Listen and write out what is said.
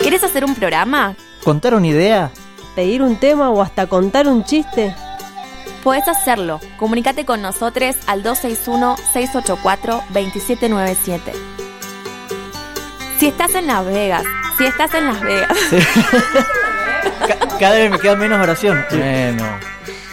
¿Quieres hacer un programa? ¿Contar una idea? ¿Pedir un tema o hasta contar un chiste? Puedes hacerlo. Comunícate con nosotros al 261-684-2797. Si estás en Las Vegas. Sí. Cada vez me queda menos oración. Bueno.